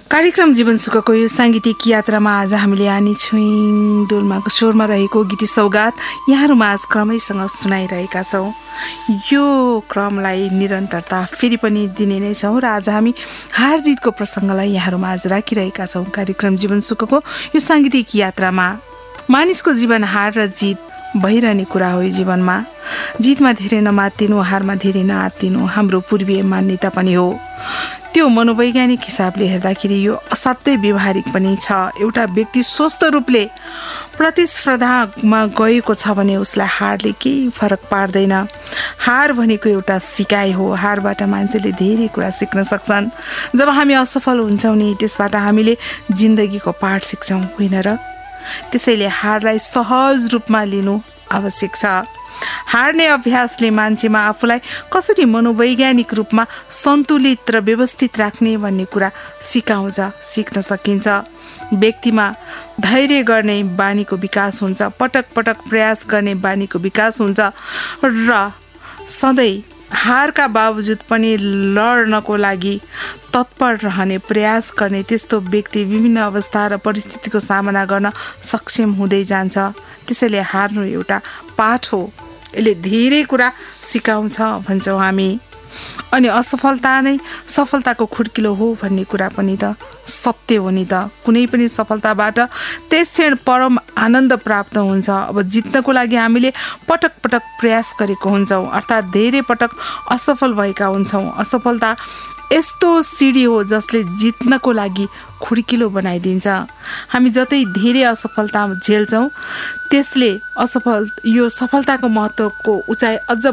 कार्यक्रम जीवन सुखको यो साङ्गीतिक यात्रामा आज हामीले आनी छुइङ डोल्माको स्वरमा रहेको गीत सौगात यहाँहरूमा आज क्रमैसँग सुनाइरहेका छौँ। यो क्रमलाई निरन्तरता फेरि पनि दिने नै छौँ र आज हामी हार जितको प्रसङ्गलाई यहाँहरूमा आज राखिरहेका छौँ। कार्यक्रम जीवन सुखको यो साङ्गीतिक यात्रामा मानिसको जीवन हार र जित भइरहने कुरा हो। जीवनमा जितमा धेरै नमात्तिनु, हारमा धेरै नआत्तिनु हाम्रो पूर्वीय मान्यता पनि हो। त्यो मनोवैज्ञानिक हिसाबले हेर्दाखेरि यो असाध्यै व्यवहारिक पनि छ। एउटा व्यक्ति स्वस्थ रूपले प्रतिस्पर्धामा गएको छ भने उसलाई हारले केही फरक पार्दैन। हार भनेको एउटा सिकाइ हो। हारबाट मान्छेले धेरै कुरा सिक्न सक्छन्। जब हामी असफल हुन्छौँ नि त्यसबाट हामीले जिन्दगीको पाठ सिक्छौँ, होइन र? त्यसैले हारलाई सहज रूपमा लिनु आवश्यक छ। हार्ने अभ्यासले मान्छेमा आफूलाई कसरी मनोवैज्ञानिक रूपमा सन्तुलित र व्यवस्थित राख्ने भन्ने कुरा सिक्न सकिन्छ। व्यक्तिमा धैर्य गर्ने बानीको विकास हुन्छ, पटक पटक प्रयास गर्ने बानीको विकास हुन्छ र सधैँ हारका बावजुद पनि लड्नको लागि तत्पर रहने प्रयास गर्ने त्यस्तो व्यक्ति विभिन्न अवस्था र परिस्थितिको सामना गर्न सक्षम हुँदै जान्छ। त्यसैले हार्नु एउटा पाठ हो। यसले धेरै कुरा सिकाउँछ भन्छौँ हामी। अनि असफलता नै सफलताको खुड्किलो हो भन्ने कुरा पनि त सत्य हो नि त। कुनै पनि सफलताबाट त्यस क्षण परम आनन्द प्राप्त हुन्छ। अब जित्नको लागि हामीले पटक पटक प्रयास गरेको हुन्छौँ, अर्थात् धेरै पटक असफल भएका हुन्छौँ। असफलता यस्तो सिडी हो जसले जित्नको लागि खुड्किलो बनाइदिन्छ। हामी जतै धेरै असफलता झेल्छौँ त्यसले यो सफलताको महत्त्वको उचाइ अझ